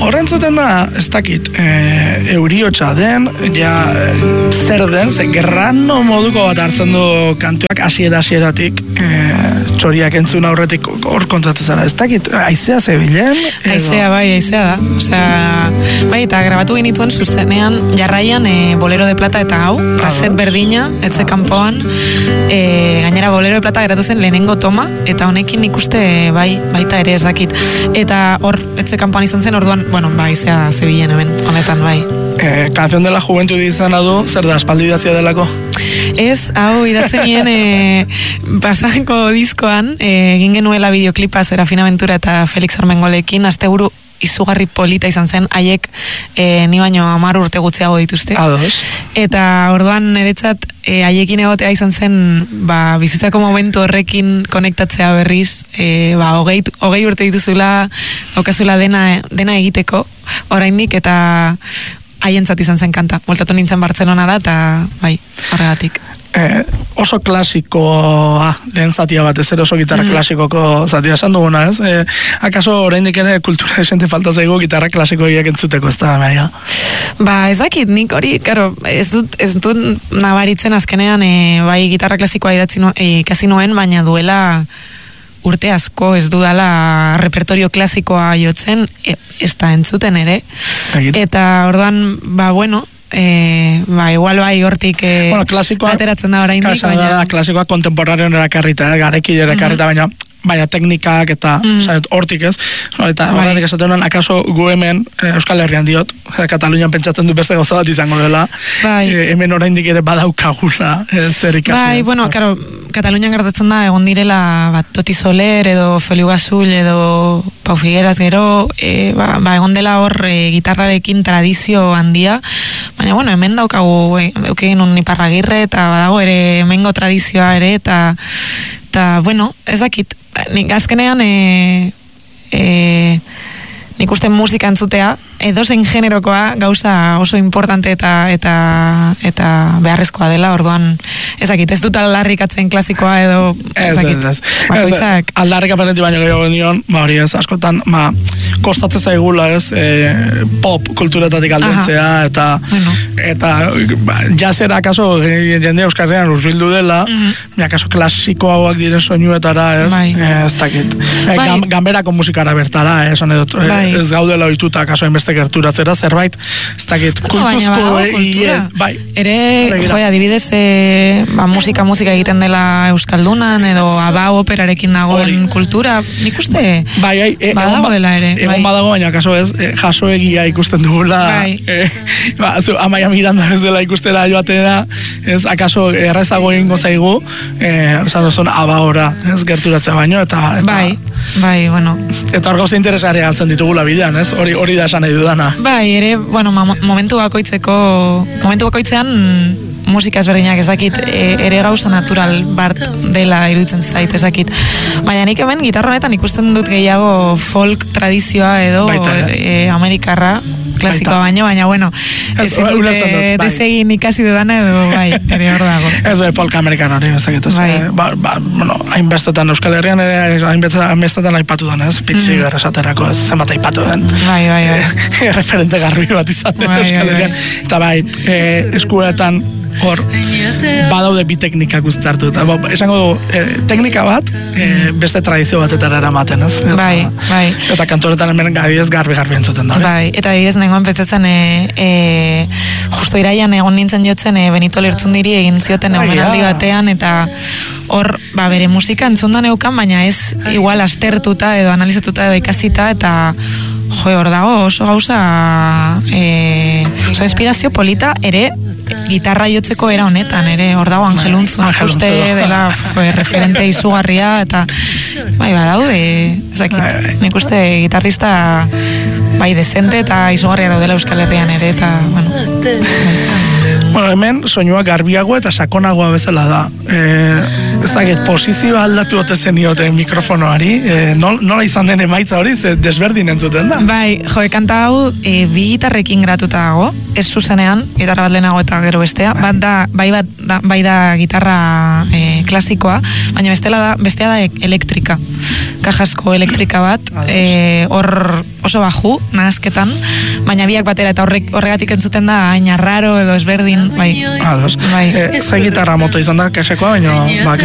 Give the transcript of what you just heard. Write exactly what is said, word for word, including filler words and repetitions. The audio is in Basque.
horren zuten da, ez dakit, e, euriotxa den, ja, zer den, ze gerrano moduko bat hartzen du kantuak hasiera-hasieratik, e, txoriak entzun aurretik hor kontatzen zara, ez dakit, aizea zebilen? Aizea, bai, aizea da. Osea, bai, eta grabatu genituen zuzenean, jarraian, e, Bolero de Plata eta hau, kaset berdina, etze kanpoan, e, gainera Bolero de Plata geratu zen lehenengo toma, eta honekin ikuste, bai, baita ere ez dakit. Eta hor, etze kanpoan izan zen, orduan, bueno, bai, aizea zebilen hemen, honetan, bai. Eh, Canción de la Juventud izan du, zer da, espaldi idatzia delako? Ez, hau, idatzen nien e, pasako diskoan, e, egin genuela bideoklipa Serafina Ventura eta Felix Armengolekin, asteburu izugarri polita izan zen, haiek e, ni baino hamar urte gutxiago dituzte. Ados. Eta orduan niretzat e, haiekin egotea izan zen, ba, bizitzako momentu horrekin konektatzea berriz, e, ba, hogei, hogei urte dituzula, daukazula dena, dena egiteko, oraindik, eta haientzat izan zen kanta. Moltatu nintzen Bartzelonara, eta bai, horregatik. Eh, oso klasikoa lehen zatia bat, ez oso gitarra mm. klasikoko zatia esan duguna, ez? Eh, akaso oraindik ere kultura esente falta zaigu gitarra klasikoiak entzuteko, ez da, baina? Ba, ez dakit, nik hori, karo, ez dut, ez dut nabaritzen azkenean, e, bai gitarra klasikoa idatzi no, e, ikasi nuen, baina duela urte asko ez dudala repertorio klasikoa jotzen, e, ez da entzuten ere. Agit. Eta orduan, ba, bueno, Eh, ba, igual bai hortik eh, bueno, klasikoa, ateratzen da oraindik, baina da, klasikoa kontemporanean erakarrita, eh, gareki erakarrita, mm-hmm. baina baina teknikak eta mm-hmm. hortik ez, no, eta bai. horretik esaten honen, akaso gu hemen eh, Euskal Herrian diot, eh, Katalunian pentsatzen du beste gauza bat izango dela, bai. eh, hemen oraindik ere badaukagula eh, zer ikasi. Bai, ez, bueno, karo, Katalunian gertatzen da, egon direla bat Toti Soler edo Feliu Gazul edo Pau Figueras gero, eh, ba, ba, egon dela hor eh, gitarrarekin tradizio handia, baina bueno, hemen daukagu eh, eukein un Iparragirre eta badago ere hemengo tradizioa ere, eta eta bueno, ez dakit, nik azkenean e, e, nik uste musika entzutea edozein generokoa gauza oso importante eta eta eta beharrezkoa dela, orduan ez dakit, ez dut aldarrikatzen klasikoa edo ez dakit, bakoitzak aldarrikapenetik baino gehiago nion, ba hori ez, askotan ma, kostatzen zaigula ez e, pop kulturetatik aldentzea eta bueno. eta ba, jazera akaso jende euskarrean urbildu dela, mm-hmm. akaso klasiko hauak diren soinuetara ez, bai. ez dakit e, bai. gam, gamberako musikara bertara ez, onedot, bai. ez gaudela ohituta akaso enbeste gerturatzera zerbait, ez dakit kultuzko e, bai. Ere, joi, adibidez e, ba, musika musika egiten dela Euskaldunan edo abau operarekin dagoen Ori. Kultura, nik uste bai, bai, e, badago dela ere egon bai. Badago, baina kaso ez e, jaso egia ikusten dugula bai. e, ba, zu, Amaia Miranda ez dela ikustera joate da, ez akaso errezago egingo zaigu e, esan duzun abaora ez gerturatzea baino eta, eta bai, bai, bueno eta hor gauza interesgarria altzen ditugula bidean, ez? Hori hori da esan nahi dudana. Bai, ere, bueno, ma, momentu bakoitzeko momentu bakoitzean musika ezberdinak ezakit, e, ere gauza natural bat dela iruditzen zait ezakit. Baina nik hemen gitarra honetan ikusten dut gehiago folk tradizioa edo e, amerikarra klasikoa baino, baina bueno, ez dut bai. Desegin ikasi dudana edo bai, ere hor dago. Ez da folk amerikan hori, ezakit, ez bai. ba, ba, bueno, hainbestetan Euskal Herrian ere hainbestetan aipatu den, ez? Pitzi mm. esaterako, ez zenbat aipatu den. Bai, bai, bai. Referente garbi bat izan den bai, Euskal Herrian. Bai, bai. Eta bai, e, eskuetan hor badaude bi teknikak uztartu eta ba, esango du e, teknika bat e, beste tradizio batetara eramaten, ez? Eta, bai, bai. Eta kantoretan hemen gabiez garbi-garbi entzuten da. Bai, eta bidez nengoen petzetzen e, e, justo iraian egon nintzen jotzen e, Benito Lertzundiri egin zioten omenaldi batean eta hor, ba, bere musika entzundan eukan, baina ez igual astertuta edo analizatuta edo ikasita eta jo, hor dago oso gauza e, oso inspirazio polita ere gitarra jotzeko era honetan, ere hor dago Angeluntzu, uste dela jo, referente izugarria eta bai, badaude ezakit, nik uste gitarrista bai, desente eta izugarria daudela Euskal Herrian ere eta, bueno bai. Bueno, hemen soinua garbiagoa eta sakonagoa bezala da. Eh, ez dakit, posizioa aldatu ote zenioten mikrofonoari, eh, nol, nola izan den emaitza hori, ze desberdin entzuten da? Bai, jo, kanta hau e, bi gitarrekin gratuta dago, ez zuzenean, gitarra bat lehenago eta gero bestea, bai. bat da, bai, bat, da, bai da gitarra e, klasikoa, baina bestela da, bestea da elektrika, kajasko elektrika bat, hor e, oso baju, nahasketan, baina biak batera, eta horrek, horregatik entzuten da, hain arraro edo ezberdin, bai. Ados. Bai. E, ze gitarra moto izan da, kasekoa, baina baki